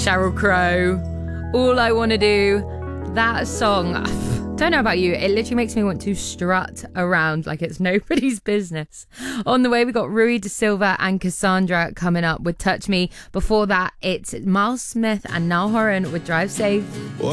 Sheryl Crow. All I Want to Do. That song, don't know about you, it literally makes me want to strut around like it's nobody's business. On the way, we got Rui Da Silva and Cassandra coming up with Touch Me. Before that, it's Miles Smith and Niall Horan with Drive Safe.